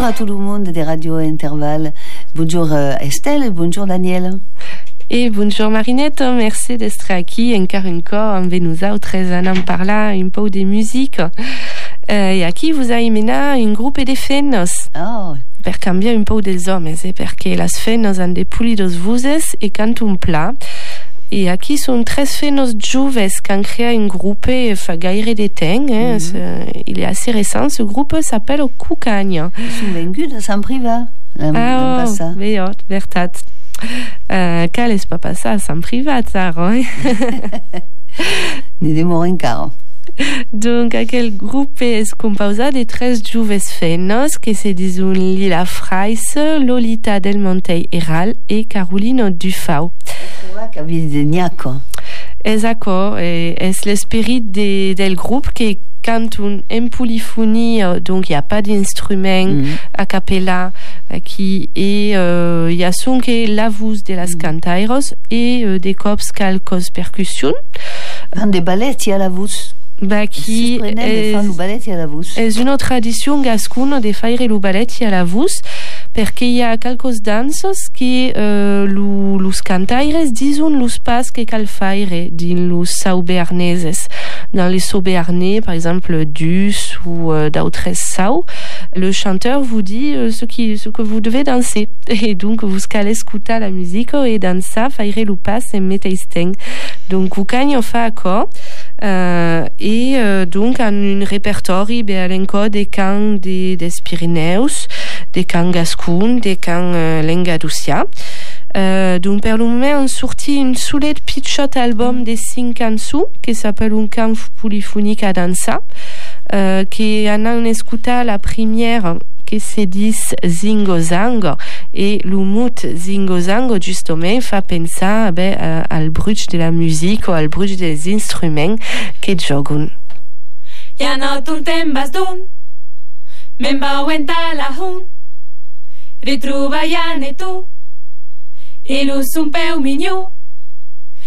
Bonjour à tout le monde des radios Intervalle. Bonjour Estelle, bonjour Daniel. Et bonjour Marinette, merci d'être ici encore une fois avec nous autres en parlant un peu de musique. Et ici vous avez mené un groupe de fenos. Oh. Per cambiare un po' des hommes, perché las fenos han de pulidos vuses e canto un pla. Et aquí sont 13 fenos joves qui ont créé un groupe fa gaire de temps. Il est assez récent. Ce groupe s'appelle Cucagna. Ils sont venus de Sant Privat. Veot, veritat. Cal és pas passar a Sant Privat, Sara. Ne demora encara. Donc, aquel groupe est composé de 13 joves fenos que se disent Lila Freis, Lolita Del Monte Heral et Carolina Dufau. Exacto, es l'esprit del groupe qui cante en polyphonie, donc il n'y a pas d'instrument a cappella qui et il y a son que la voix de las cantairos et des cops calcos percussion. Des balletti à la voix. Qui è una tradizione gascona di fare lo balletti alla voce perché hi ha qualcos danzos che los cantaires dicono los pas che cal fare din los sauberneses. Dans les sauts béarnais, par exemple Dus ou d'autres sauts, le chanteur vous dit ce que vous devez danser. Et donc, vous allez écouter la musique et danser, faire le pas et mettre steng. Donc, Cucagna fait accord. Et donc, en un répertoire, il y a l'encore des cants des Pyrénées, des cants gascons, des cants lengadoussia. Donc, per le moment, on sorti une soulette pitchot album de 5 cançons qui s'appelle Un camp polyphonique à danser, qui en a écouté la première qui se dit Zingo Zango et le mot Zingo Zango justement fait penser al bruit de la musique ou al bruit des instruments qui jouent. Ja no tuntem vas d'un, men bauenta la hun, retruva ja ne tu, e lo un peu mignó,